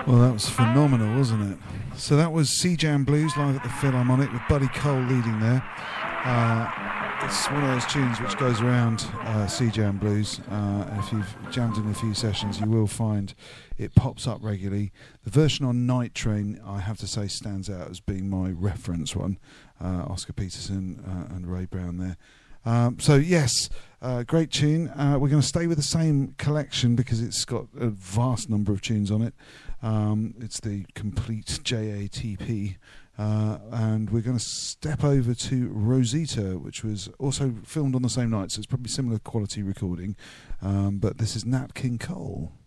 Well, that was phenomenal, wasn't it? So that was Sea Jam Blues live at the Philharmonic with Buddy Cole leading there. It's one of those tunes which goes around Sea Jam Blues. And if you've jammed in a few sessions, you will find it pops up regularly. The version on Night Train, I have to say, stands out as being my reference one. Oscar Peterson and Ray Brown there. So yes, great tune. We're going to stay with the same collection because it's got a vast number of tunes on it. It's the complete JATP. And we're going to step over to Rosita, which was also filmed on the same night, so it's probably similar quality recording. But this is Nat King Cole.